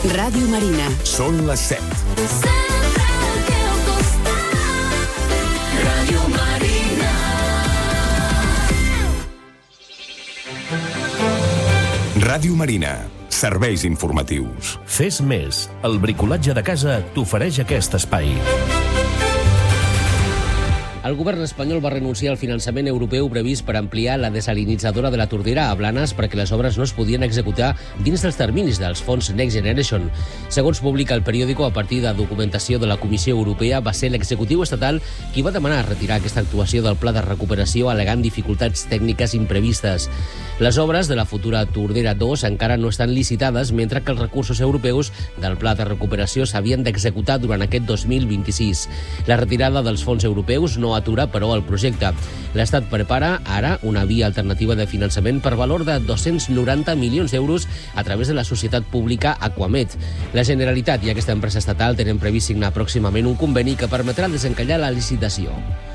Ràdio Marina. Són les 7. Ràdio Marina. Ràdio Marina. Serveis informatius. Fes més. El bricolatge de casa t'ofereix aquest espai. El govern espanyol va renunciar al finançament europeu previst per ampliar la desalinitzadora de la Tordera a Blanes perquè les obres no es podien executar dins dels terminis dels fons Next Generation. Segons publica el periòdico, a partir de documentació de la Comissió Europea, va ser l'executiu estatal qui va demanar retirar aquesta actuació del pla de recuperació al·legant dificultats tècniques imprevistes. Les obres de la futura Tordera 2 encara no estan licitades, mentre que els recursos europeus del pla de recuperació s'havien d'executar durant aquest 2026. La retirada dels fons europeus no atura, però, el projecte. L'Estat prepara ara una via alternativa de finançament per valor de 290 milions d'euros a través de la societat pública Aquamet. La Generalitat i aquesta empresa estatal tenen previst signar pròximament un conveni que permetrà desencallar la licitació.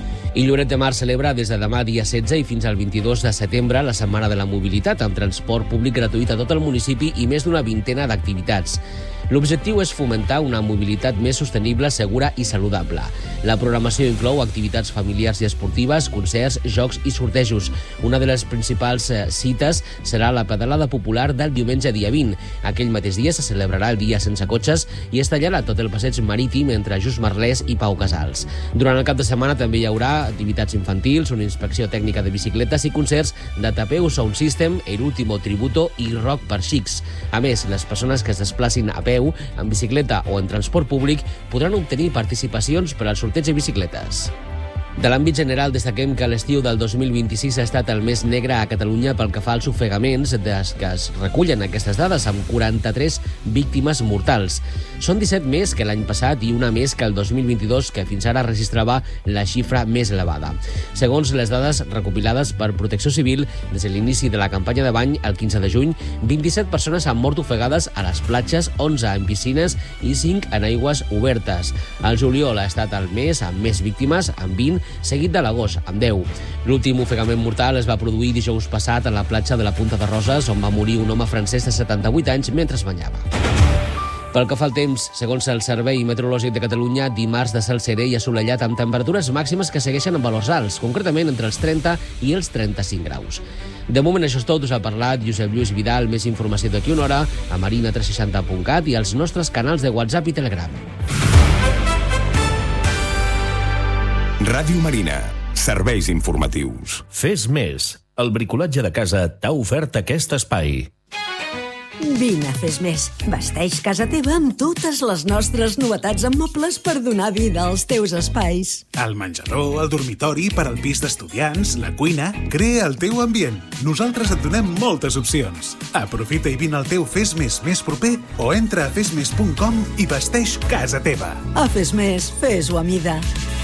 I Lloret de Mar celebra des de demà dia 16 i fins al 22 de setembre la Setmana de la Mobilitat, amb transport públic gratuït a tot el municipi i més d'una vintena d'activitats. L'objectiu és fomentar una mobilitat més sostenible, segura i saludable. La programació inclou activitats familiars i esportives, concerts, jocs i sortejos. Una de les principals cites serà la pedalada popular del diumenge dia 20. Aquell mateix dia se celebrarà el dia sense cotxes i es tallarà tot el passeig marítim entre Just Merlès i Pau Casals. Durant el cap de setmana també hi haurà activitats infantils, una inspecció tècnica de bicicletes i concerts de Tapeu Sound System, El Último Tributo i Rock per Xics. A més, les persones que es desplacin a peu, en bicicleta o en transport públic podran obtenir participacions per al sorteig de bicicletes. De l'àmbit general, destaquem que l'estiu del 2026 ha estat el més negre a Catalunya pel que fa als ofegaments des que es recullen aquestes dades, amb 43 víctimes mortals. Són 17 més que l'any passat i una més que el 2022, que fins ara registrava la xifra més elevada. Segons les dades recopilades per Protecció Civil, des de l'inici de la campanya de bany, el 15 de juny, 27 persones han mort ofegades a les platges, 11 en piscines i 5 en aigües obertes. El juliol ha estat el mes amb més víctimes, amb 20, seguit de l'agost, amb 10. L'últim ofegament mortal es va produir dijous passat a la platja de la Punta de Roses, on va morir un home francès de 78 anys mentre es banyava. Pel que fa al temps, segons el Servei Meteorològic de Catalunya, dimarts de cel serè i assolellat amb temperatures màximes que segueixen en valors alts, concretament entre els 30 i els 35 graus. De moment això és tot, us ha parlat Josep Lluís Vidal. Més informació d'aquí una hora a marina360.cat i als nostres canals de WhatsApp i Telegram. Ràdio Marina. Serveis informatius. Fes més. El bricolatge de casa t'ha ofert aquest espai. Vine a Fes Més. Vesteix casa teva amb totes les nostres novetats en mobles per donar vida als teus espais. El menjador, el dormitori, per al pis d'estudiants, la cuina... Crea el teu ambient. Nosaltres et donem moltes opcions. Aprofita i vine al teu Fes Més més proper o entra a fesmes.com i vesteix casa teva. A Fes Més, fes-ho a mida.